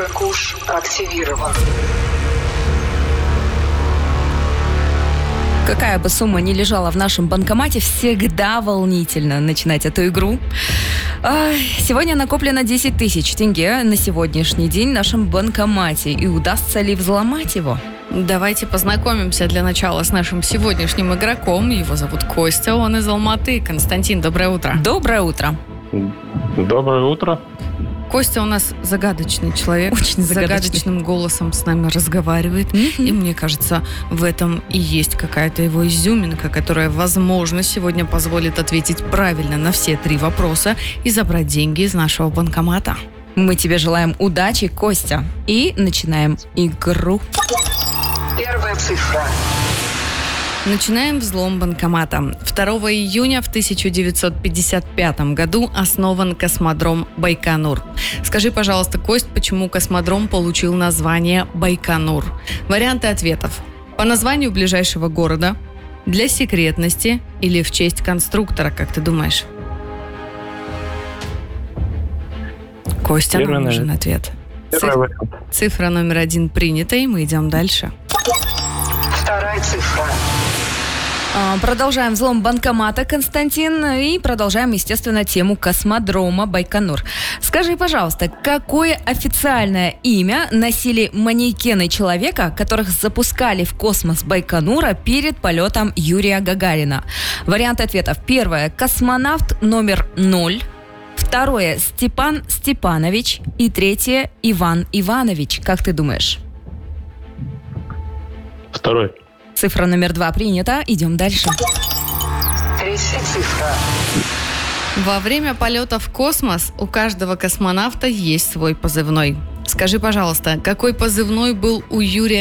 Шикуш активирован. Какая бы сумма ни лежала в нашем банкомате, всегда волнительно начинать эту игру. Сегодня накоплено 10 тысяч тенге на сегодняшний день в нашем банкомате. И удастся ли взломать его? Давайте познакомимся для начала с нашим сегодняшним игроком. Его зовут Костя, он из Алматы. Константин, доброе утро. Доброе утро. Доброе утро. Костя у нас загадочный человек. Очень загадочный. Загадочным голосом с нами разговаривает. И мне кажется, в этом и есть какая-то его изюминка, которая, возможно, сегодня позволит ответить правильно на все 3 вопроса и забрать деньги из нашего банкомата. Мы тебе желаем удачи, Костя. И начинаем игру. Первая цифра. Начинаем взлом банкомата. 2 июня в 1955 году основан космодром Байконур. Скажи, пожалуйста, Кость, почему космодром получил название Байконур? Варианты ответов. По названию ближайшего города, для секретности или в честь конструктора, как ты думаешь? Костя, нам нужен ответ. Цифра номер 1 принята, и мы идем дальше. Вторая цифра. Продолжаем взлом банкомата, Константин, и продолжаем, естественно, тему космодрома Байконур. Скажи, пожалуйста, какое официальное имя носили манекены человека, которых запускали в космос Байконура перед полетом Юрия Гагарина? Варианты ответов. Первое – космонавт номер 0. Второе – Степан Степанович. И третье – Иван Иванович. Как ты думаешь? Второй. Цифра номер 2 принята. Идем дальше. Третья цифра. Во время полета в космос у каждого космонавта есть свой позывной. Скажи, пожалуйста, какой позывной был у Юрия